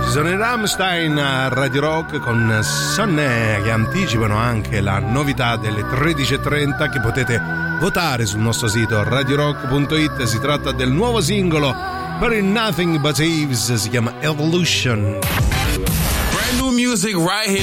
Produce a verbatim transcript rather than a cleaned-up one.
Sono i Rammstein a Radio Rock con Sonne, che anticipano anche la novità delle tredici e trenta che potete votare sul nostro sito radio rock punto it. Si tratta del nuovo singolo per il Nothing But Thieves, si chiama Evolution. Brand new music right here.